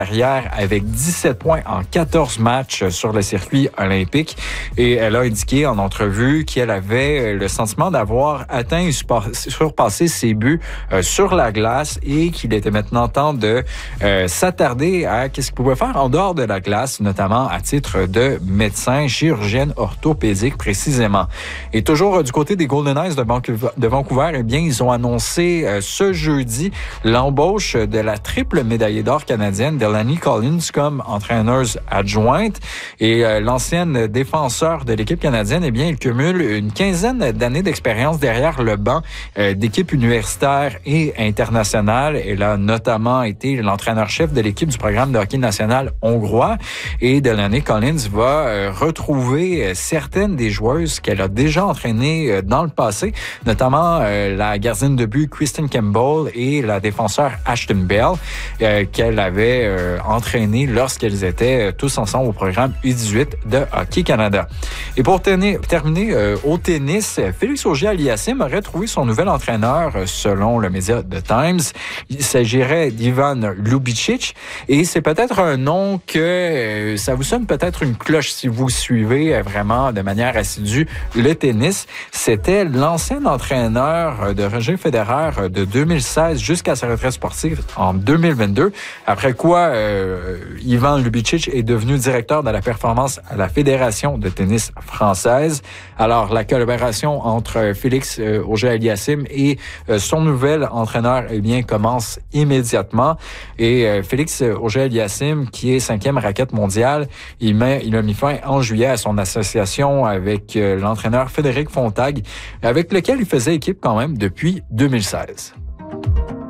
carrière avec 17 points en 14 matchs sur le circuit olympique. Et elle a indiqué en entrevue qu'elle avait le sentiment d'avoir atteint et surpassé ses buts sur la glace et qu'il était maintenant temps de s'attarder à ce qu'il pouvait faire en dehors de la glace, notamment à titre de médecin, chirurgienne orthopédique précisément. Et toujours du côté des Golden Knights de Vancouver, eh bien, ils ont annoncé ce jeudi l'embauche de la triple médaillée d'or canadienne Delaney Collins comme entraîneuse adjointe. Et l'ancienne défenseur de l'équipe canadienne, eh bien, il cumule une quinzaine d'années d'expérience derrière le banc d'équipes universitaires et internationales. Elle a notamment été l'entraîneur-chef de l'équipe du programme de hockey national hongrois. Et Delaney Collins va retrouver certaines des joueuses qu'elle a déjà entraînées dans le passé, notamment la gardienne de but Kristen Campbell et la défenseur Ashton Bell, qu'elle avait entraîné lorsqu'elles étaient tous ensemble au programme U18 de Hockey Canada. Et pour terminer au tennis, Félix Auger-Aliassime aurait trouvé son nouvel entraîneur selon le média The Times. Il s'agirait d'Ivan Lubicic et c'est peut-être un nom que ça vous sonne peut-être une cloche si vous suivez vraiment de manière assidue le tennis. C'était l'ancien entraîneur de Roger Federer de 2016 jusqu'à sa retraite sportive en 2022. Après quoi, Ivan Lubicic est devenu directeur de la performance à la Fédération de tennis française. Alors, la collaboration entre Félix Auger-Aliassime et son nouvel entraîneur, eh bien, commence immédiatement. Et Félix Auger-Aliassime, qui est 5e raquette mondiale, il a mis fin en juillet à son association avec l'entraîneur Frédéric Fontag, avec lequel il faisait équipe quand même depuis 2016.